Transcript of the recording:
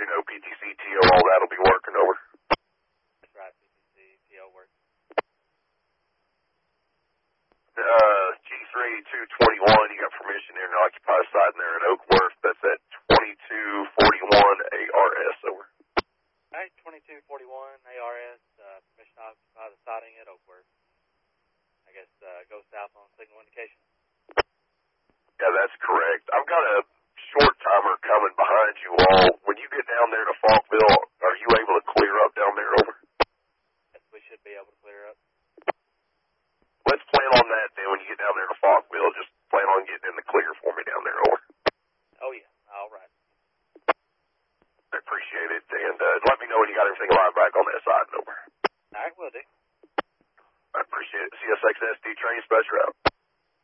know, PTC, TO, all that will be working over. That's right, PTC, TO work. G38221, you got permission there to occupy a site in there at Oak Worth. That's at 2241 ARS, over. All right, 2241 ARS, permission to occupy the siding at Oak Worth. I guess go south on signal indication. Yeah, that's correct. I've got a short timer coming behind you all. When you get down there to Falkville, are you able to clear up down there, over? Yes, we should be able to clear up. Let's plan on that then when you get down there to Falkville. Just